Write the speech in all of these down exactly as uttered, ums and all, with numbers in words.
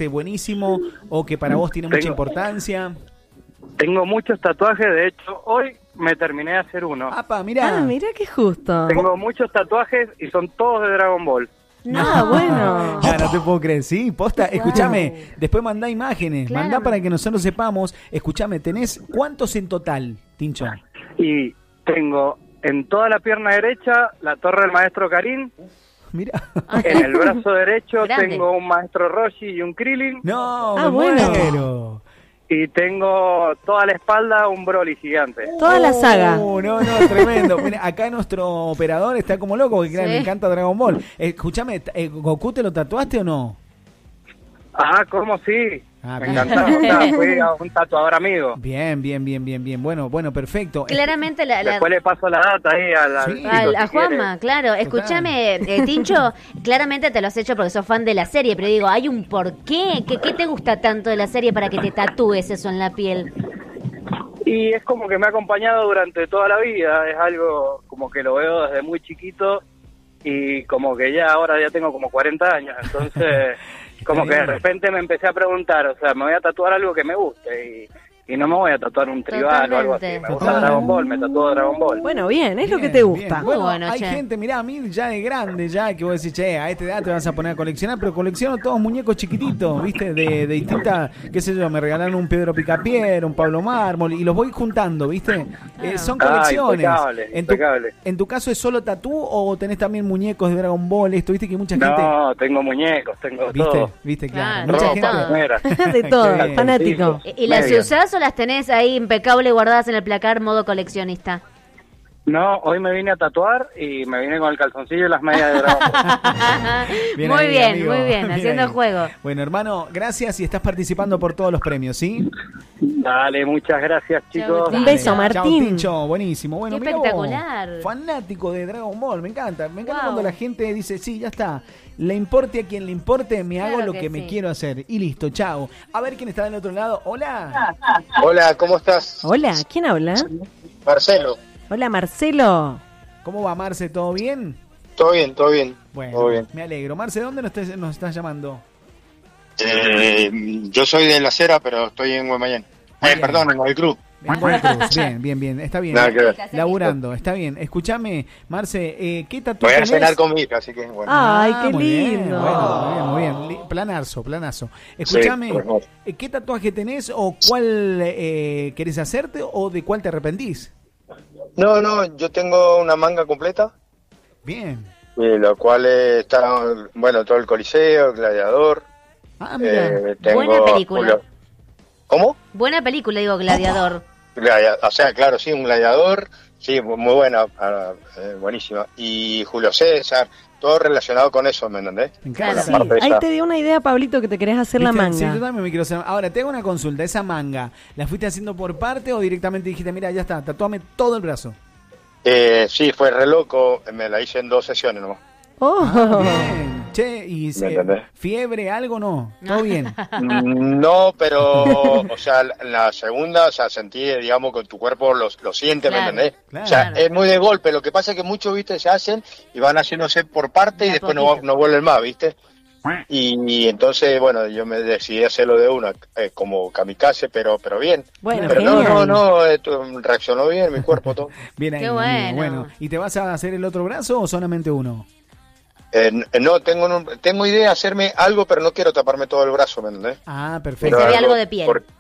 parece buenísimo o que para vos tiene Tengo- mucha importancia? Tengo muchos tatuajes, de hecho, hoy me terminé de hacer uno. Apa, mirá. Ah, mira qué justo. Tengo muchos tatuajes y son todos de Dragon Ball. Ah, bueno. Ya, no te puedo creer, sí, posta, escúchame, después mandá imágenes, Claro. mandá para que nosotros sepamos, escúchame, ¿tenés cuántos en total, Tincho? Y tengo en toda la pierna derecha la torre del maestro Karin. Mira. En el brazo derecho Grande. tengo un maestro Roshi y un Krillin. No, Ah, me bueno. muero. Y tengo toda la espalda un Broly gigante. Toda la saga. Oh, no, no, tremendo. Mira, acá nuestro operador está como loco, porque claro, Sí. le encanta Dragon Ball. Escúchame, eh, ¿Goku te lo tatuaste o no? Ah, ¿cómo sí? Ah, Me bien. encantaba. O sea, fui a un tatuador amigo. Bien, bien, bien, bien, bien. Bueno, bueno, perfecto. Claramente la, la- Después le paso la data ahí al, al Sí. chico, al- a si quiere. Juanma, claro. Escúchame, eh, Tincho, claramente te lo has hecho porque sos fan de la serie, pero digo, ¿hay un porqué? ¿Qué, ¿Qué te gusta tanto de la serie para que te tatúes eso en la piel? Y es como que me ha acompañado durante toda la vida. Es algo como que lo veo desde muy chiquito y como que ya ahora ya tengo como cuarenta años. Entonces, como que de repente me empecé a preguntar, o sea, me voy a tatuar algo que me guste y, y no me voy a tatuar un tribal o algo así. Totalmente. Me gusta Dragon Ball, me tatúo Dragon Ball. Bueno, bien, es lo que Bien, te gusta. bien. Bueno, Muy bueno, hay che. gente, mirá, a mí ya de grande, ya que vos decís, che, a esta edad te vas a poner a coleccionar, pero colecciono todos muñecos chiquititos, ¿viste? De, de distintas, qué sé yo, me regalaron un Pedro Picapiedra, un Pablo Mármol, y los voy juntando, ¿viste? Eh, son Ah, colecciones. impecable, en, tu, impecable. ¿En tu caso es solo tatú o tenés también muñecos de Dragon Ball? Esto, ¿viste? Que mucha gente... No, tengo muñecos, tengo ¿Viste? todo. ¿Viste? Claro. Claro, Mucha Ropa, gente... remeras. De todo, Qué bien. fanático. ¿Y, y las Media. usás o las tenés ahí impecable guardadas en el placar modo coleccionista? No, hoy me vine a tatuar y me vine con el calzoncillo y las medias de Dragon Ball. Muy ahí, bien, amigo. muy bien, haciendo ahí. juego. Bueno, hermano, gracias y estás participando por todos los premios, ¿sí? Dale, muchas gracias, chicos. Chau, Un beso, Chao, Martín. Chao, Tincho, buenísimo. Bueno, Qué mirá vos, espectacular. fanático de Dragon Ball, me encanta. Me encanta Wow. cuando la gente dice, sí, ya está. Le importe a quien le importe, me hago Claro lo que que, me sí. quiero hacer. Y listo, chao. A ver quién está del otro lado. Hola. Hola, ¿cómo estás? Hola, ¿quién habla? Marcelo. Hola, Marcelo. ¿Cómo va, Marce? ¿Todo bien? Todo bien, todo bien. Bueno, Todo bien. me alegro. Marce, ¿dónde nos estás, nos estás llamando? Eh, yo soy de La Cera, pero estoy en Guaymallén. Eh, Bien. perdón, en el club. En Godoy Cruz. Bien, bien, bien. Está bien. Nada que ver. Laburando, está bien. Escúchame, Marce, eh, ¿qué Voy tatuaje a tenés? cenar con mi hija, así que bueno. Ay, qué muy bien, lindo. bueno, muy bien, muy bien. Li- Planazo, planazo. Escúchame, Sí, por favor. eh, ¿qué tatuaje tenés o cuál eh, querés hacerte o de cuál te arrepentís? No, no, yo tengo una manga completa, Bien. eh, lo cual eh, está, bueno, todo el Coliseo, el Gladiador. Ah, mira. eh, tengo Buena película. Julio- ¿Cómo? Buena película, digo, Gladiador. Gladia- O sea, claro, sí, un Gladiador, sí, mu- muy buena, ah, eh, buenísima. Y Julio César, todo relacionado con eso, ¿me entendés? Me encanta. Claro. Sí, Aparte de ahí esa- te dio una idea, Pablito, que te querés hacer la ¿Viste? Sí, yo manga. también me quiero hacer. Ahora, te hago una consulta. ¿Esa manga la fuiste haciendo por parte o directamente dijiste, mira, ya está, tatúame todo el brazo? Eh, sí, fue re loco, me la hice en dos sesiones nomás. Oh, Bien. Che, ¿y ¿Me se- entendés? fiebre, algo no? ¿Todo bien? No, pero, o sea, la- la segunda, o sea, sentí, digamos, que tu cuerpo lo, lo siente, Claro, ¿me entendés? claro. O sea, es muy de golpe. Lo que pasa es que muchos, viste, se hacen y van haciéndose por parte y De a después no, poquito. no vuelven más, viste. Y, y entonces, bueno, yo me decidí hacerlo de una, eh, como kamikaze, pero pero bien. Bueno, pero no, genial. no, no, esto, reaccionó bien mi cuerpo, todo. Bien ahí. Qué amigo. bueno. ¿Y te vas a hacer el otro brazo o solamente uno? Eh, no, tengo un- tengo idea de hacerme algo, pero no quiero taparme todo el brazo, ¿me entendés? Ah, Que perfecto. se vea algo de piel. por-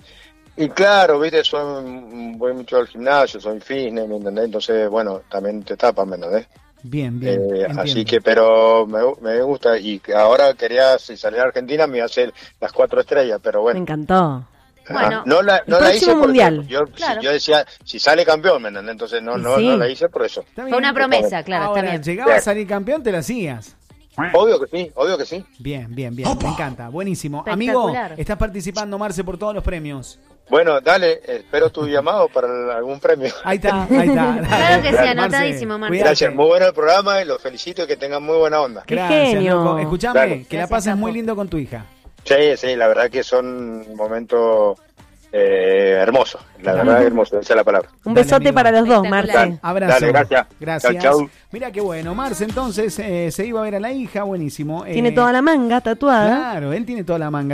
Y claro, viste, soy, voy mucho al gimnasio, soy fitness, ¿me entendés? Entonces, bueno, también te tapan, ¿me entendés? Bien, bien. Eh, entiendo. así que, pero me, me gusta, y que ahora quería, si salir a Argentina, me iba a hacer las cuatro estrellas, pero me bueno. encantó. Bueno, Ah, no la, no el la próximo hice porque mundial. yo, Claro. si yo decía, si sale campeón, ¿me entendés? Entonces no, Y no, sí. no la hice por eso. Está Fue bien. una promesa, claro, Ahora, está bien. llegaba a Bien. salir campeón, te la hacías. Obvio que sí, obvio que sí. Bien, bien, bien. Me encanta. Buenísimo. Amigo, Espectacular. estás participando, Marce, por todos los premios. Bueno, dale, espero tu llamado para algún premio. Ahí está, ahí está. Claro que sí, Marce, anotadísimo, Marce. cuídate. Gracias, muy bueno el programa y los felicito y que tengan muy buena onda. Qué Gracias, genio. loco. Escuchame, Dale. que la Gracias, pases capo. muy lindo con tu hija. Sí, sí, la verdad que son momentos eh, hermosos, la verdad hermosos, esa es la palabra. Un Dale, besote amigo. para los dos, Espectacular. Marce. Abrazo. Dale, gracias. Gracias. Chau, chau. Mira qué bueno. Marce, entonces, eh, se iba a ver a la hija. Buenísimo. Tiene Eh, toda la manga tatuada. Claro, él tiene toda la manga.